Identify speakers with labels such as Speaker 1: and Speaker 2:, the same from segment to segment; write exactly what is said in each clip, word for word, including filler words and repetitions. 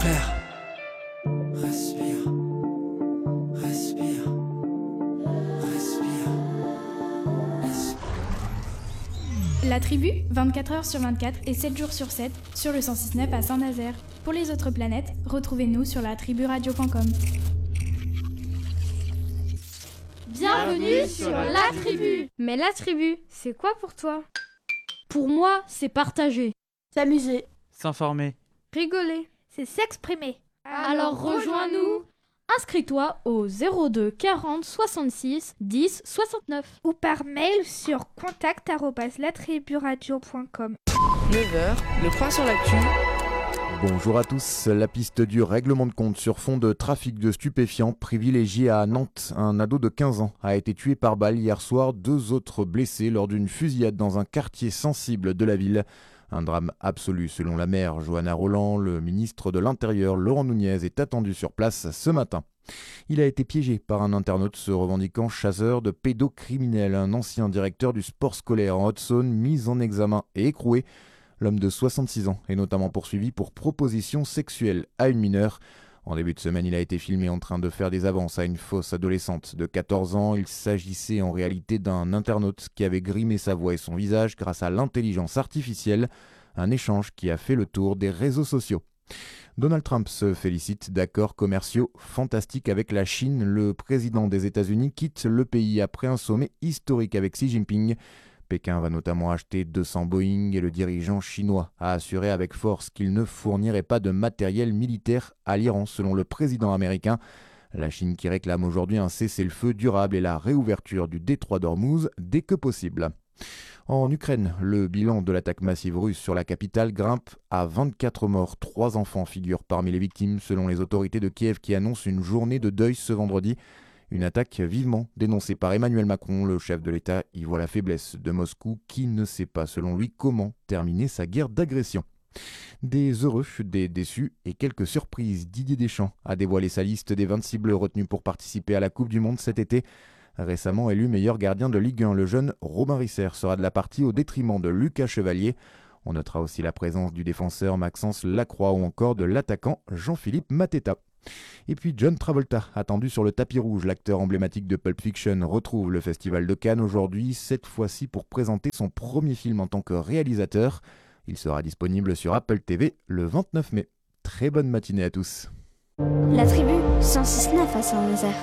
Speaker 1: Respire, respire, respire, respire, respire.
Speaker 2: La tribu, vingt-quatre heures sur vingt-quatre et sept jours sur sept, sur le cent six neuf à Saint-Nazaire. Pour les autres planètes, retrouvez-nous sur la tribu radio point com.
Speaker 3: Bienvenue sur La Tribu.
Speaker 4: Mais La Tribu, c'est quoi pour toi?
Speaker 3: Pour moi, c'est partager.
Speaker 5: S'amuser.
Speaker 6: S'informer.
Speaker 4: Rigoler.
Speaker 7: C'est s'exprimer.
Speaker 3: Alors rejoins-nous. Inscris-toi au zéro deux quarante soixante-six dix soixante-neuf.
Speaker 7: Ou par mail sur contact arobase la tribu radio point com.
Speaker 8: neuf heures, le point sur l'actu.
Speaker 9: Bonjour à tous. La piste du règlement de compte sur fond de trafic de stupéfiants privilégié à Nantes. Un ado de quinze ans a été tué par balle hier soir, deux autres blessés lors d'une fusillade dans un quartier sensible de la ville. Un drame absolu selon la maire Johanna Roland. Le ministre de l'Intérieur Laurent Nunez est attendu sur place ce matin. Il a été piégé par un internaute se revendiquant chasseur de pédocriminels. Un ancien directeur du sport scolaire en Haute-Saône mis en examen et écroué. L'homme de soixante-six ans est notamment poursuivi pour proposition sexuelle à une mineure. En début de semaine, il a été filmé en train de faire des avances à une fausse adolescente de quatorze ans. Il s'agissait en réalité d'un internaute qui avait grimé sa voix et son visage grâce à l'intelligence artificielle. Un échange qui a fait le tour des réseaux sociaux. Donald Trump se félicite d'accords commerciaux fantastiques avec la Chine. Le président des États-Unis quitte le pays après un sommet historique avec Xi Jinping. Pékin va notamment acheter deux cents Boeing et le dirigeant chinois a assuré avec force qu'il ne fournirait pas de matériel militaire à l'Iran, selon le président américain. La Chine qui réclame aujourd'hui un cessez-le-feu durable et la réouverture du détroit d'Ormuz dès que possible. En Ukraine, le bilan de l'attaque massive russe sur la capitale grimpe à vingt-quatre morts. Trois enfants figurent parmi les victimes, selon les autorités de Kiev qui annoncent une journée de deuil ce vendredi. Une attaque vivement dénoncée par Emmanuel Macron. Le chef de l'État y voit la faiblesse de Moscou qui ne sait pas, selon lui, comment terminer sa guerre d'agression. Des heureux, des déçus et quelques surprises. Didier Deschamps a dévoilé sa liste des vingt-six bleus retenus pour participer à la Coupe du Monde cet été. Récemment élu meilleur gardien de Ligue un, le jeune Robin Risser sera de la partie au détriment de Lucas Chevalier. On notera aussi la présence du défenseur Maxence Lacroix ou encore de l'attaquant Jean-Philippe Mateta. Et puis John Travolta, attendu sur le tapis rouge, l'acteur emblématique de Pulp Fiction retrouve le Festival de Cannes aujourd'hui, cette fois-ci pour présenter son premier film en tant que réalisateur. Il sera disponible sur Apple T V le vingt-neuf mai. Très bonne matinée à tous.
Speaker 7: La tribu, cent six neuf à Saint-Nazaire.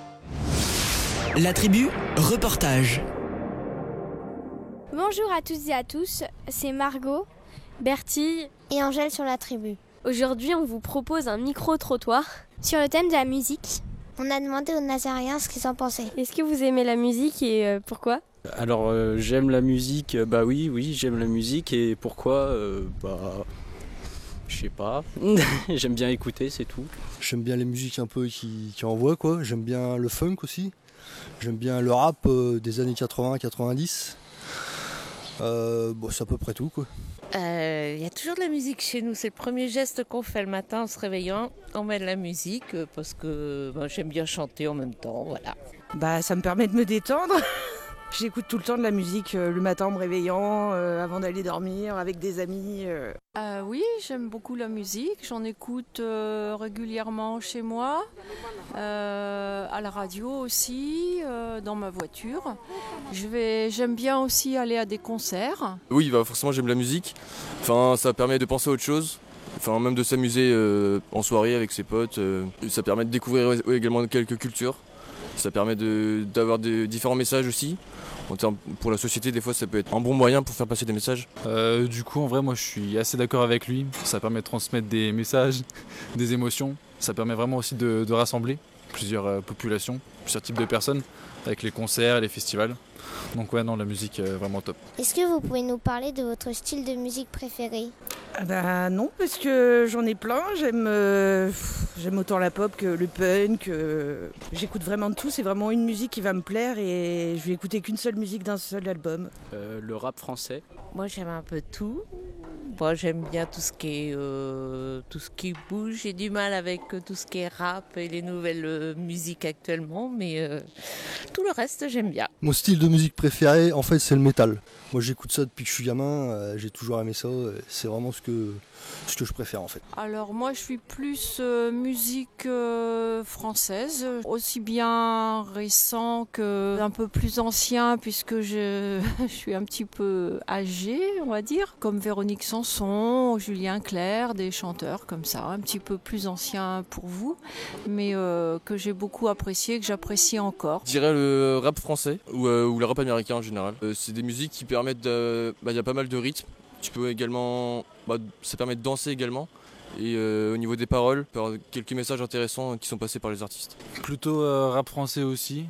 Speaker 1: La tribu, reportage.
Speaker 10: Bonjour à toutes et à tous, c'est Margot,
Speaker 11: Bertille
Speaker 7: et Angèle sur la tribu.
Speaker 11: Aujourd'hui, on vous propose un micro-trottoir
Speaker 10: sur le thème de la musique.
Speaker 7: On a demandé aux Nazariens ce qu'ils en pensaient.
Speaker 11: Est-ce que vous aimez la musique et euh, pourquoi ?
Speaker 12: Alors, euh, j'aime la musique, euh, bah oui, oui, j'aime la musique et pourquoi euh, Bah, je sais pas, j'aime bien écouter, c'est tout.
Speaker 13: J'aime bien les musiques un peu qui, qui envoient, quoi. J'aime bien le funk aussi. J'aime bien le rap euh, des années quatre-vingts quatre-vingt-dix. Euh, bon, c'est à peu près tout, quoi.
Speaker 14: Il euh, y a toujours de la musique chez nous, c'est le premier geste qu'on fait le matin en se réveillant. On met de la musique parce que bah, j'aime bien chanter en même temps, voilà.
Speaker 15: Bah, ça me permet de me détendre. J'écoute tout le temps de la musique euh, le matin en me réveillant, euh, avant d'aller dormir, avec des amis. Euh.
Speaker 16: Euh, oui, j'aime beaucoup la musique, j'en écoute euh, régulièrement chez moi, euh, à la radio aussi, euh, dans ma voiture. Je vais, j'aime bien aussi aller à des concerts.
Speaker 17: Oui, bah forcément j'aime la musique, enfin, ça permet de penser à autre chose. Enfin, même de s'amuser euh, en soirée avec ses potes, euh, ça permet de découvrir également quelques cultures, ça permet de, d'avoir de, différents messages aussi. En termes, pour la société, des fois, ça peut être un bon moyen pour faire passer des messages.
Speaker 18: Euh, du coup, en vrai, moi, je suis assez d'accord avec lui. Ça permet de transmettre des messages, des émotions. Ça permet vraiment aussi de, de rassembler plusieurs euh, populations, plusieurs types de personnes, avec les concerts, les festivals. Donc ouais, non, la musique est vraiment top.
Speaker 7: Est-ce que vous pouvez nous parler de votre style de musique préféré ?
Speaker 15: Ah bah non, parce que j'en ai plein. J'aime, euh, j'aime autant la pop que le punk. Euh, j'écoute vraiment de tout. C'est vraiment une musique qui va me plaire et je vais écouter qu'une seule musique d'un seul album.
Speaker 12: Euh, le rap français.
Speaker 14: Moi, j'aime un peu tout. pas, j'aime bien tout ce qui est, euh, tout ce qui bouge. J'ai du mal avec tout ce qui est rap et les nouvelles euh, musiques actuellement, mais euh, tout le reste, j'aime bien.
Speaker 13: Mon style de musique préféré, en fait, c'est le métal. Moi, j'écoute ça depuis que je suis gamin, euh, j'ai toujours aimé ça, c'est vraiment ce que, ce que je préfère en fait.
Speaker 16: Alors moi je suis plus euh, musique euh, française, aussi bien récent que un peu plus ancien puisque je, je suis un petit peu âgée on va dire, comme Véronique Sanson, Julien Clerc, des chanteurs comme ça, un petit peu plus anciens pour vous, mais euh, que j'ai beaucoup apprécié, que j'apprécie encore.
Speaker 17: Je dirais le rap français ou, euh, ou le rap américain en général. Euh, c'est des musiques qui permettent de... Bah, y a pas mal de rythmes. Tu peux également, bah, ça permet de danser également. Et euh, au niveau des paroles, quelques messages intéressants qui sont passés par les artistes.
Speaker 18: Plutôt euh, rap français aussi.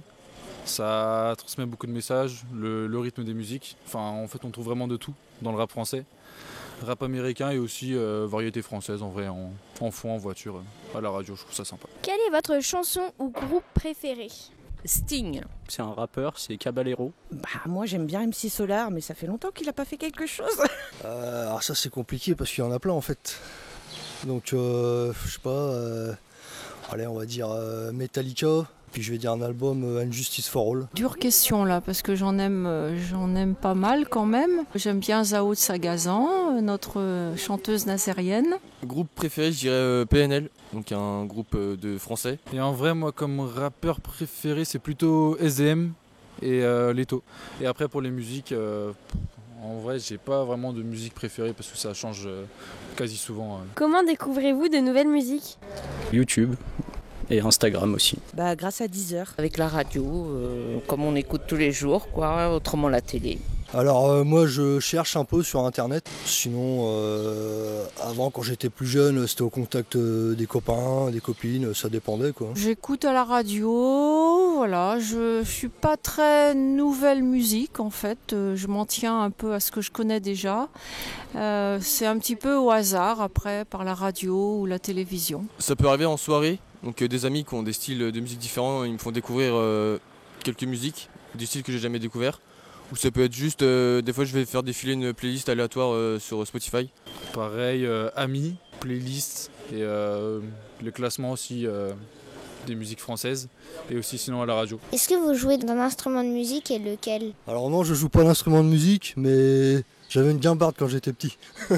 Speaker 18: Ça transmet beaucoup de messages, le, le rythme des musiques. Enfin, en fait, on trouve vraiment de tout dans le rap français. Rap américain et aussi euh, variété française en vrai, en, en fond, en voiture, à la radio, je trouve ça sympa.
Speaker 10: Quelle est votre chanson ou groupe préféré ?
Speaker 14: Sting.
Speaker 12: C'est un rappeur, c'est Caballero.
Speaker 15: Bah moi j'aime bien M C Solar, mais ça fait longtemps qu'il a pas fait quelque chose.
Speaker 13: Euh, alors ça c'est compliqué parce qu'il y en a plein en fait. Donc euh, je sais pas, euh, allez on va dire euh, Metallica. Puis je vais dire un album euh, And Justice for All.
Speaker 16: Dure question là, parce que j'en aime, euh, j'en aime pas mal quand même. J'aime bien Zao de Sagazan, notre euh, chanteuse nazérienne.
Speaker 17: Groupe préféré, je dirais euh, P N L, donc un groupe euh, de français.
Speaker 18: Et en vrai, moi comme rappeur préféré, c'est plutôt S D M et euh, Leto. Et après pour les musiques, euh, en vrai, j'ai pas vraiment de musique préférée parce que ça change euh, quasi souvent. Euh.
Speaker 11: Comment découvrez-vous de nouvelles musiques ?
Speaker 12: YouTube. Et Instagram aussi.
Speaker 15: Bah grâce à Deezer.
Speaker 14: Avec la radio, euh, comme on écoute tous les jours, quoi, autrement la télé.
Speaker 13: Alors euh, moi je cherche un peu sur internet, sinon euh, avant quand j'étais plus jeune c'était au contact euh, des copains, des copines, ça dépendait quoi.
Speaker 16: J'écoute à la radio, voilà, je suis pas très nouvelle musique en fait, euh, je m'en tiens un peu à ce que je connais déjà, euh, c'est un petit peu au hasard après par la radio ou la télévision.
Speaker 17: Ça peut arriver en soirée, donc euh, des amis qui ont des styles de musique différents, ils me font découvrir euh, quelques musiques, des styles que j'ai jamais découverts. Ou ça peut être juste, euh, des fois je vais faire défiler une playlist aléatoire euh, sur Spotify.
Speaker 18: Pareil, euh, amis, playlist et euh, le classement aussi euh, des musiques françaises et aussi sinon à la radio.
Speaker 10: Est-ce que vous jouez d'un instrument de musique et lequel ?
Speaker 13: Alors non, je joue pas d'instrument de musique, mais j'avais une guimbarde quand j'étais petit.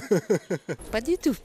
Speaker 14: Pas du tout.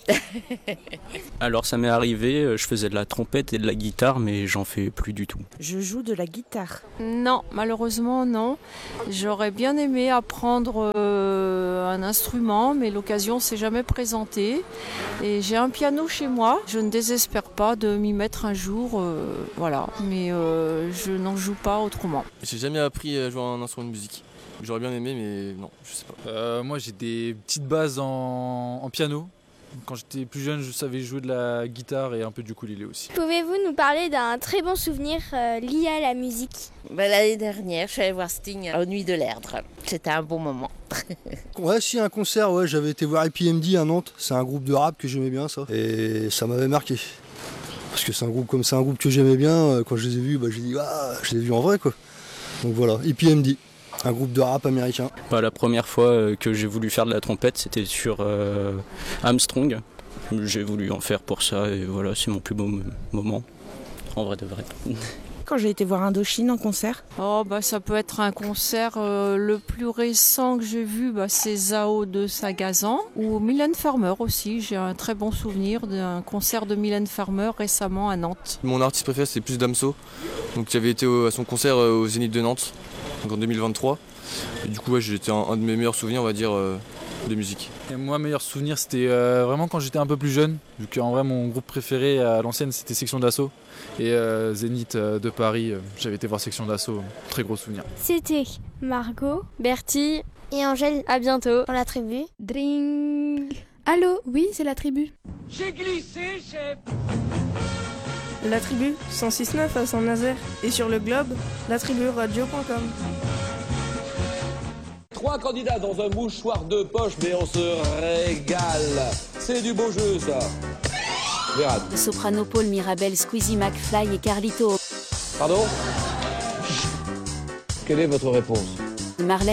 Speaker 12: Alors ça m'est arrivé, je faisais de la trompette et de la guitare, mais j'en fais plus du tout.
Speaker 15: Je joue de la guitare.
Speaker 16: Non, malheureusement non. J'aurais bien aimé apprendre euh, un instrument, mais l'occasion s'est jamais présentée. Et j'ai un piano chez moi. Je ne désespère pas de m'y mettre un jour, euh, voilà. Mais euh, je n'en joue pas autrement.
Speaker 17: J'ai jamais appris à jouer un instrument de musique. J'aurais bien aimé, mais non, je sais pas.
Speaker 18: Euh, moi, j'ai des petites bases en, en piano. Quand j'étais plus jeune, je savais jouer de la guitare et un peu du ukulélé aussi.
Speaker 10: Pouvez-vous nous parler d'un très bon souvenir euh, lié à la musique ?
Speaker 14: Bah, l'année dernière, je suis allée voir Sting aux Nuits de l'Erdre. C'était un bon moment.
Speaker 13: Ouais, si, un concert, ouais, j'avais été voir I P M D à Nantes. C'est un groupe de rap que j'aimais bien, ça. Et ça m'avait marqué. Parce que c'est un groupe comme c'est un groupe que j'aimais bien. Quand je les ai vus, bah, j'ai dit, ah, je les ai vus en vrai, quoi. Donc voilà, I P M D. Un groupe de rap américain.
Speaker 12: Bah, la première fois que j'ai voulu faire de la trompette, c'était sur euh, Armstrong. J'ai voulu en faire pour ça et voilà, c'est mon plus beau moment, en vrai de vrai.
Speaker 15: Quand j'ai été voir Indochine en concert ?
Speaker 16: Oh bah ça peut être un concert euh, le plus récent que j'ai vu, bah, c'est Zao de Sagazan ou Mylène Farmer aussi. J'ai un très bon souvenir d'un concert de Mylène Farmer récemment à Nantes.
Speaker 17: Mon artiste préféré c'est plus Damso, donc j'avais été au, à son concert au Zénith de Nantes donc en deux mille vingt-trois. Et du coup ouais, j'étais un, un de mes meilleurs souvenirs on va dire euh, de musique.
Speaker 18: Et moi meilleur souvenir c'était euh, vraiment quand j'étais un peu plus jeune, vu qu'en vrai mon groupe préféré à l'ancienne c'était Section d'Assaut. Et euh, Zénith euh, de Paris, euh, j'avais été voir Section d'Assaut, très gros souvenir.
Speaker 10: C'était Margot,
Speaker 11: Bertie
Speaker 10: et Angèle.
Speaker 11: À bientôt
Speaker 10: Dans la tribu.
Speaker 2: Dring. Allô, oui, c'est la tribu.
Speaker 5: J'ai glissé, chef.
Speaker 6: La tribu, cent six neuf à Saint-Nazaire. Et sur le globe, la tribu radio point com.
Speaker 19: Trois candidats dans un mouchoir de poche, mais on se régale. C'est du beau jeu, ça. Vérad.
Speaker 20: Soprano Paul, Mirabel, Squeezie, McFly et Carlito.
Speaker 19: Pardon ? Quelle est votre réponse ?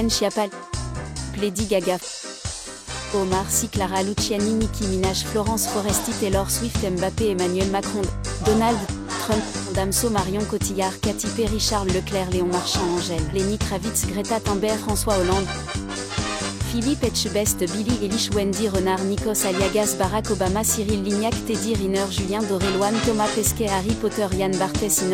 Speaker 20: Marlène Schiappa, Lady Gaga, Omar Sy, Clara Luciani, Nicki Minaj, Florence Foresti, Taylor Swift, Mbappé, Emmanuel Macron, Donald Trump, Damso, Marion Cotillard, Katy Perry, Charles Leclerc, Léon Marchand, Angèle, Lenny Kravitz, Greta Thunberg, François Hollande, Philippe Etchebest, Billy Eilish, Wendy Renard, Nikos Aliagas, Barack Obama, Cyril Lignac, Teddy Riner, Julien Doré, Loane Thomas Pesquet, Harry Potter, Yann Barthès,